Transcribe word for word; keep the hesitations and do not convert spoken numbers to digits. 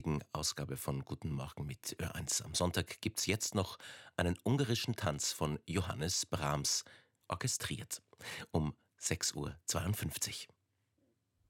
Ausgabe von Guten Morgen mit Ö eins. Am Sonntag gibt's jetzt noch einen ungarischen Tanz von Johannes Brahms, orchestriert, um sechs Uhr zweiundfünfzig.